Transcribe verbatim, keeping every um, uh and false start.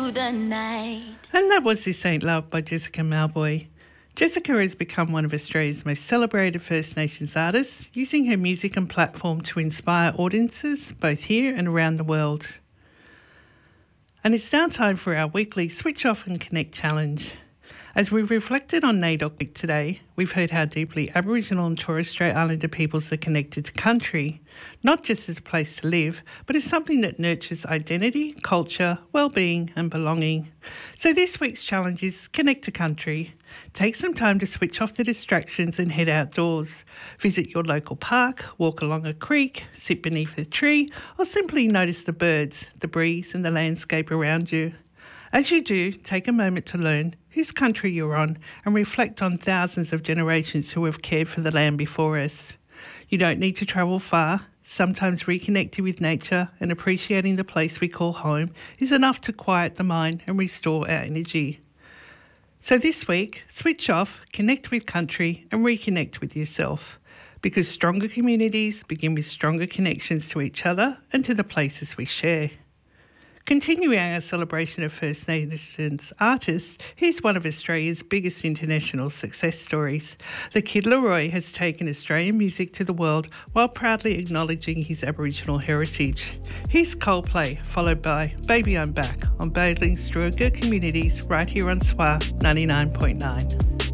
through the night. And that was This Ain't Love by Jessica Mauboy. Jessica has become one of Australia's most celebrated First Nations artists, using her music and platform to inspire audiences both here and around the world. And it's now time for our weekly Switch Off and Connect challenge. As we've reflected on NAIDOC Week today, we've heard how deeply Aboriginal and Torres Strait Islander peoples are connected to country, not just as a place to live, but as something that nurtures identity, culture, well-being and belonging. So this week's challenge is Connect to Country. Take some time to switch off the distractions and head outdoors. Visit your local park, walk along a creek, sit beneath a tree, or simply notice the birds, the breeze and the landscape around you. As you do, take a moment to learn whose country you're on and reflect on thousands of generations who have cared for the land before us. You don't need to travel far. Sometimes reconnecting with nature and appreciating the place we call home is enough to quiet the mind and restore our energy. So this week, switch off, connect with country and reconnect with yourself, because stronger communities begin with stronger connections to each other and to the places we share. Continuing our celebration of First Nations artists, here's one of Australia's biggest international success stories. The Kid Laroi has taken Australian music to the world while proudly acknowledging his Aboriginal heritage. Here's Coldplay, followed by Baby I'm Back on Building Stronger Communities right here on S W A ninety-nine point nine.